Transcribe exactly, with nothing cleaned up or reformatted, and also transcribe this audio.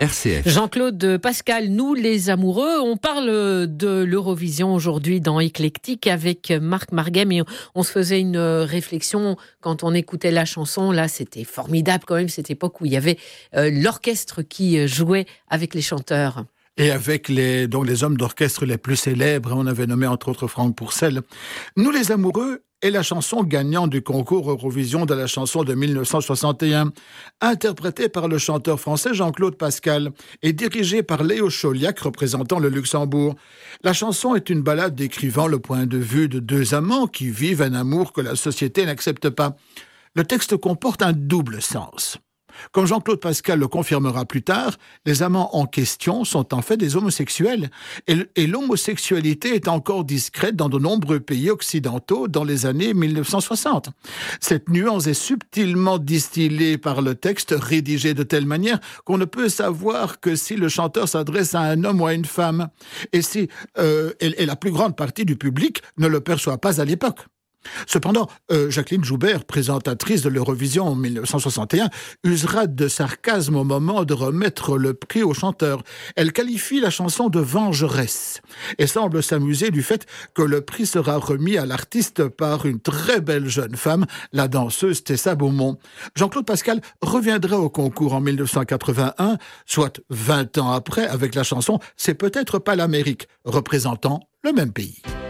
R C F. Jean-Claude Pascal, nous les amoureux, on parle de l'Eurovision aujourd'hui dans Éclectique avec Marc Marguet, mais on se faisait une réflexion quand on écoutait la chanson. Là, c'était formidable quand même, cette époque où il y avait euh, l'orchestre qui jouait avec les chanteurs. Et avec les, donc les hommes d'orchestre les plus célèbres, on avait nommé entre autres Franck Pourcel. Nous les amoureux est la chanson gagnante du concours Eurovision de la chanson de mille neuf cent soixante et un, interprétée par le chanteur français Jean-Claude Pascal et dirigée par Léo Chauliac, représentant le Luxembourg. La chanson est une ballade décrivant le point de vue de deux amants qui vivent un amour que la société n'accepte pas. Le texte comporte un double sens. Comme Jean-Claude Pascal le confirmera plus tard, les amants en question sont en fait des homosexuels. Et, et l'homosexualité est encore discrète dans de nombreux pays occidentaux dans les années mille neuf cent soixante. Cette nuance est subtilement distillée par le texte, rédigé de telle manière qu'on ne peut savoir que si le chanteur s'adresse à un homme ou à une femme. Et, si, euh, et, et la plus grande partie du public ne le perçoit pas à l'époque. Cependant, euh, Jacqueline Joubert, présentatrice de l'Eurovision en mille neuf cent soixante et un, usera de sarcasme au moment de remettre le prix au chanteur. Elle qualifie la chanson de vengeresse et semble s'amuser du fait que le prix sera remis à l'artiste par une très belle jeune femme, la danseuse Tessa Beaumont. Jean-Claude Pascal reviendra au concours en mille neuf cent quatre-vingt-un, soit vingt ans après, avec la chanson « C'est peut-être pas l'Amérique », représentant le même pays.